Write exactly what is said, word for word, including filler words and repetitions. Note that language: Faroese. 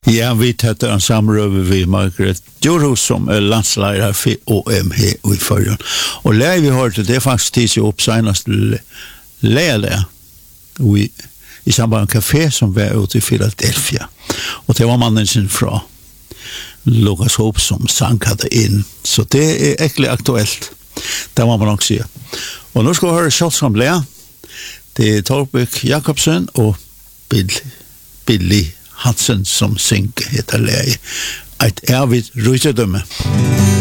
Ja, vi tatt en samrøve vi Margaret Djurhus som er landslærer for O M H i Førjøen. Og lærer vi hørte, det er faktisk tid seg opp senest lærer det i, i samband med en kafé som var ute i Philadelphia. Og det var mannen sin fra Lukas Hope som sang hadde inn. Så det er egentlig aktuelt. Det må man nok si. Og nå skal vi høre kjøtt som lærer. Det er Torbjørn Jakobsen og Bill, Billy Hansen som synger heter Leie. Et ervidt rydtedømme.